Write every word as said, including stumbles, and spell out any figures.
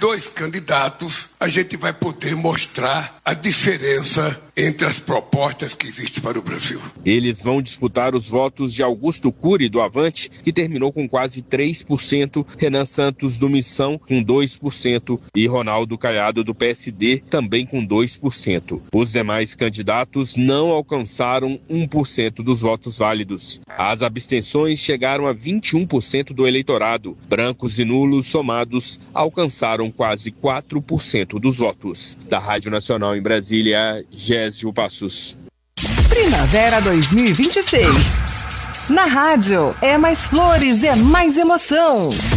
dois candidatos, a gente vai poder mostrar a diferença entre as propostas que existem para o Brasil. Eles vão disputar os votos de Augusto Cury, do Avante, que terminou com quase três por cento, Renan Santos, do Missão, com dois por cento e Ronaldo Caiado, do P S D, também com dois por cento. Os demais candidatos não alcançaram um por cento dos votos válidos. As abstenções chegaram a vinte e um por cento do eleitorado. Brancos e nulos somados alcançaram quase quatro por cento dos votos. Da Rádio Nacional em Brasília, Gésio Passos. Primavera dois mil e vinte e seis. Na rádio, é mais flores, é mais emoção.